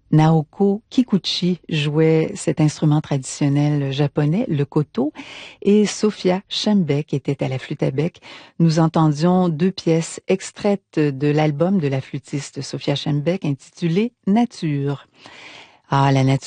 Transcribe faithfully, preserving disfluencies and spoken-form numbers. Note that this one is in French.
Naoko Kikuchi jouait cet instrument traditionnel japonais, le koto, et Sophia Schembeck était à la flûte à bec. Nous entendions deux pièces extraites de l'album de la flûtiste Sophia Schembeck intitulé Nature. Ah, la nature